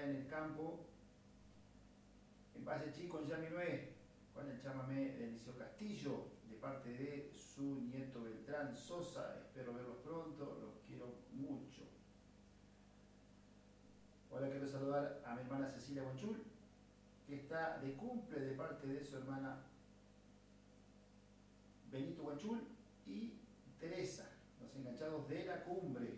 en el campo, en Valle Chico, en Yaminué, con el chamamé de Eliseo Castillo, de parte de su nieto Beltrán Sosa. Espero verlos pronto, los quiero mucho. Hola, quiero saludar a mi hermana Cecilia Bonchul, que está de cumple de parte de su hermana Benito Bonchul y Teresa, los enganchados de la cumbre.